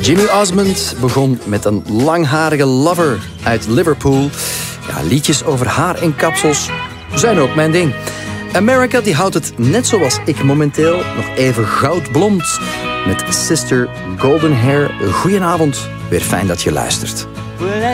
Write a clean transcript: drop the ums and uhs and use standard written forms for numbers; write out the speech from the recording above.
Jimmy Osmond begon met een langharige lover uit Liverpool. Ja, liedjes over haar en kapsels zijn ook mijn ding. America die houdt het net zoals ik momenteel nog even goudblond. Met Sister Golden Hair. Goedenavond, weer fijn dat je luistert.